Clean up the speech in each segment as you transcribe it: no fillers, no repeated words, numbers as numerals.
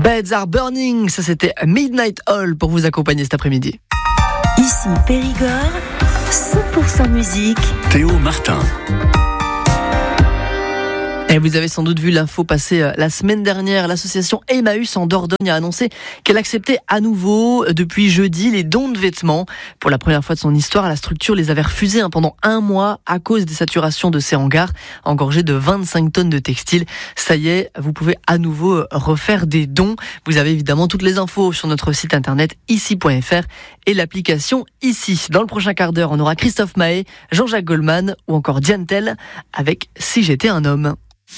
Beds Are Burning, ça c'était Midnight Oil pour vous accompagner cet après-midi. Ici Périgord, 100% musique. Théo Martin. Et vous avez sans doute vu l'info passer la semaine dernière. L'association Emmaüs en Dordogne a annoncé qu'elle acceptait à nouveau, depuis jeudi, les dons de vêtements. Pour la première fois de son histoire, la structure les avait refusés pendant 1 mois à cause des saturations de ses hangars, engorgés de 25 tonnes de textiles. Ça y est, vous pouvez à nouveau refaire des dons. Vous avez évidemment toutes les infos sur notre site internet ici.fr et l'application Ici. Dans le prochain quart d'heure, on aura Christophe Mahé, Jean-Jacques Goldman ou encore Diane Tell avec Si j'étais un homme.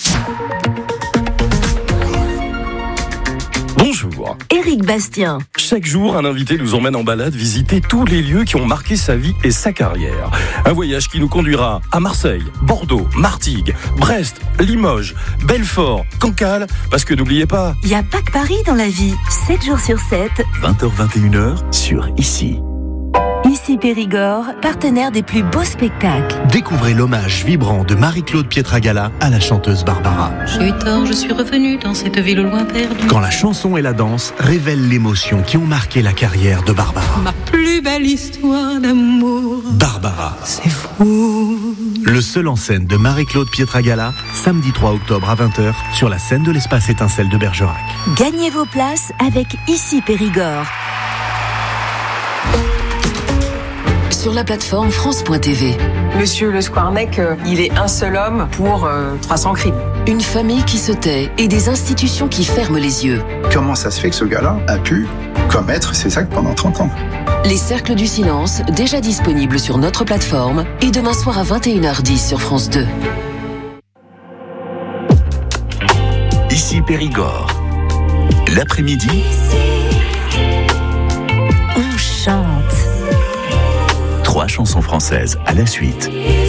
Bonjour. Éric Bastien. Chaque jour, un invité nous emmène en balade visiter tous les lieux qui ont marqué sa vie et sa carrière. Un voyage qui nous conduira à Marseille, Bordeaux, Martigues, Brest, Limoges, Belfort, Cancale, parce que n'oubliez pas... Il n'y a pas que Paris dans la vie, 7 jours sur 7. 20h-21h sur Ici. Ici Périgord, partenaire des plus beaux spectacles. Découvrez l'hommage vibrant de Marie-Claude Pietragala à la chanteuse Barbara. J'ai eu tort, je suis revenue dans cette ville au loin perdue. Quand la chanson et la danse révèlent l'émotion qui ont marqué la carrière de Barbara. Ma plus belle histoire d'amour. Barbara. C'est fou. Le seul en scène de Marie-Claude Pietragala, samedi 3 octobre à 20h, sur la scène de l'Espace Étincelle de Bergerac. Gagnez vos places avec Ici Périgord. Sur la plateforme France.tv. Monsieur Le Squarnec, il est un seul homme pour 300 crimes. Une famille qui se tait et des institutions qui ferment les yeux. Comment ça se fait que ce gars-là a pu commettre ces actes pendant 30 ans ? Les Cercles du Silence, déjà disponibles sur notre plateforme, et demain soir à 21h10 sur France 2. Ici Périgord. L'après-midi, On chante. 3 chansons françaises à la suite.